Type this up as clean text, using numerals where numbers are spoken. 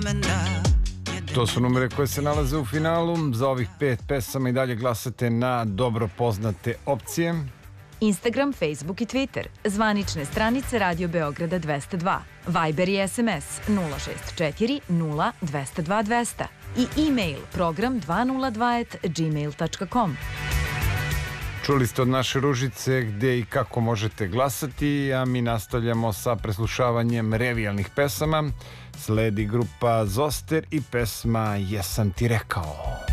To su numere koje se nalaze u finalu. Za ovih 5 pesama i dalje glasate na dobro poznate opcije. Instagram, Facebook i Twitter. Zvanične stranice Radio Beograda 202. Viber i SMS 064 0 202 200. I e-mail program 202@gmail.com. Čuli ste od naše Ružice gde i kako možete glasati, a mi nastavljamo sa preslušavanjem revijalnih pesama. Sledi grupa Zoster i pesma Jesam ti rekao.